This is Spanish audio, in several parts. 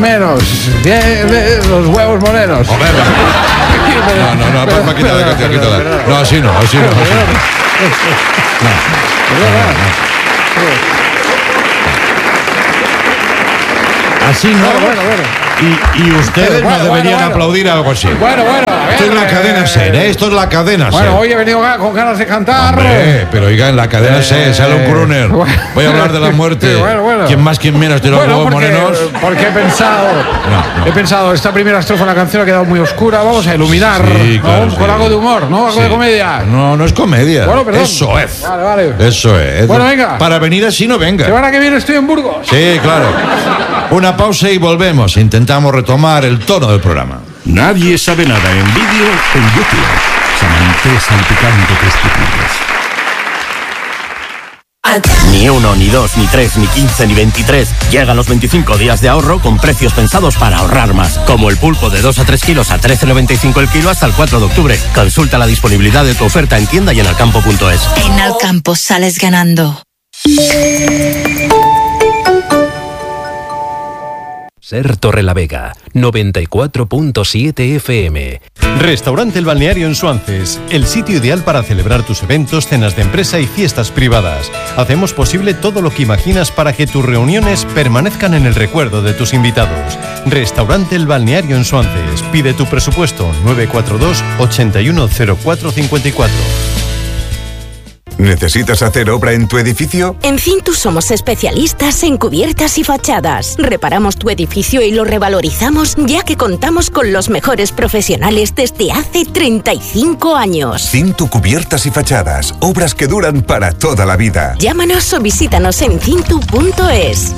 menos. Los huevos morenos. Hombre, no, quítala. No, así no. Así no. Bueno. Y ustedes no deberían aplaudir algo así. Bueno. Esto es la cadena SER, ¿eh? Esto es la cadena SER. Bueno, hoy he venido con ganas de cantar. Hombre, pero oiga, en la cadena SER sale un crooner. Voy a hablar de la muerte. Bueno. ¿Quién más, quién menos de los huevos morenos? Porque he pensado, esta primera estrofa de la canción ha quedado muy oscura. Vamos a iluminar, sí, claro, con algo de humor, ¿no? Algo de comedia. No es comedia. Bueno, perdón. Eso es. Vale. Eso es. Bueno, venga. Para venir así no venga. Semana que viene estoy en Burgos. Sí, claro. Una pausa y volvemos. Intentamos retomar el tono del programa. Nadie sabe nada en vídeo en YouTube. Samantha salpicante testículos. Ni 1, ni 2, ni 3, ni 15, ni 23. Llegan los 25 días de ahorro con precios pensados para ahorrar más. Como el pulpo de 2 a 3 kilos a 13,95 el kilo hasta el 4 de octubre. Consulta la disponibilidad de tu oferta en tienda y en alcampo.es. En Alcampo sales ganando. SER Torrelavega, 94.7 FM. Restaurante El Balneario en Suances, el sitio ideal para celebrar tus eventos, cenas de empresa y fiestas privadas. Hacemos posible todo lo que imaginas para que tus reuniones permanezcan en el recuerdo de tus invitados. Restaurante El Balneario en Suances. Pide tu presupuesto 942 810454. ¿Necesitas hacer obra en tu edificio? En Cintu somos especialistas en cubiertas y fachadas. Reparamos tu edificio y lo revalorizamos ya que contamos con los mejores profesionales desde hace 35 años. Cintu Cubiertas y Fachadas. Obras que duran para toda la vida. Llámanos o visítanos en cintu.es.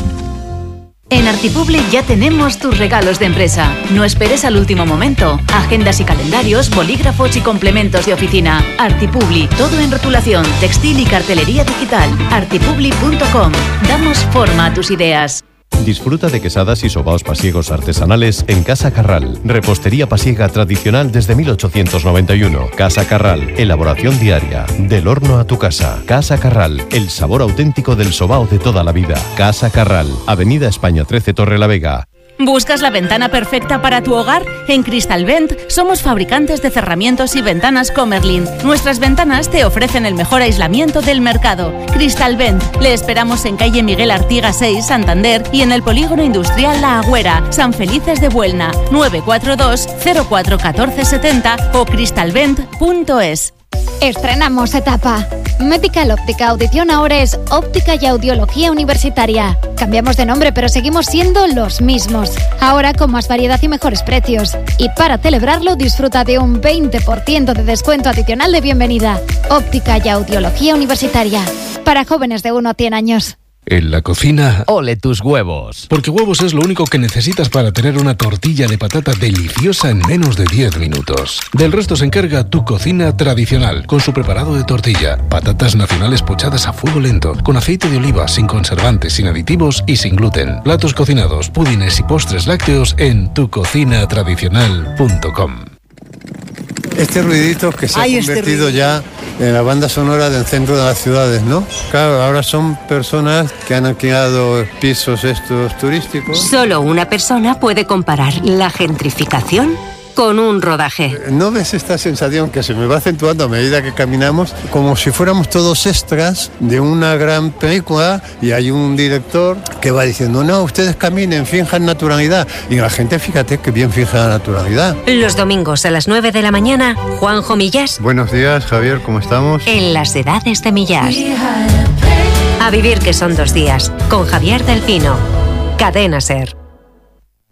En Artipublic ya tenemos tus regalos de empresa. No esperes al último momento. Agendas y calendarios, bolígrafos y complementos de oficina. Artipublic, todo en rotulación, textil y cartelería digital. Artipublic.com. Damos forma a tus ideas. Disfruta de quesadas y sobaos pasiegos artesanales en Casa Carral. Repostería pasiega tradicional desde 1891. Casa Carral, elaboración diaria. Del horno a tu casa. Casa Carral, el sabor auténtico del sobao de toda la vida. Casa Carral, Avenida España 13, Torrelavega. ¿Buscas la ventana perfecta para tu hogar? En Cristalvent somos fabricantes de cerramientos y ventanas Comerlin. Nuestras ventanas te ofrecen el mejor aislamiento del mercado. Cristalvent. Le esperamos en calle Miguel Artigas 6, Santander, y en el polígono industrial La Agüera, San Felices de Buelna. 942 04 14 70 o cristalvent.es. Estrenamos etapa. Medical Óptica Audición ahora es Óptica y Audiología Universitaria. Cambiamos de nombre, pero seguimos siendo los mismos. Ahora con más variedad y mejores precios. Y para celebrarlo, disfruta de un 20% de descuento adicional de bienvenida. Óptica y Audiología Universitaria. Para jóvenes de 1 a 100 años. En la cocina, ole tus huevos. Porque huevos es lo único que necesitas para tener una tortilla de patata deliciosa en menos de 10 minutos. Del resto se encarga Tu Cocina Tradicional, con su preparado de tortilla, patatas nacionales pochadas a fuego lento, con aceite de oliva, sin conservantes, sin aditivos y sin gluten. Platos cocinados, pudines y postres lácteos en tucocinatradicional.com. Este ruidito que se ha convertido ya en la banda sonora del centro de las ciudades, ¿no? Claro, ahora son personas que han alquilado pisos estos turísticos. Solo una persona puede comparar la gentrificación con un rodaje. ¿No ves esta sensación que se me va acentuando a medida que caminamos? Como si fuéramos todos extras de una gran película y hay un director que va diciendo, no, ustedes caminen, finjan naturalidad. Y la gente, fíjate que bien finge la naturalidad. Los domingos a las 9 de la mañana, Juanjo Millás. Buenos días, Javier, ¿cómo estamos? En las edades de Millás. A vivir que son 2 días, con Javier del Pino. Cadena SER.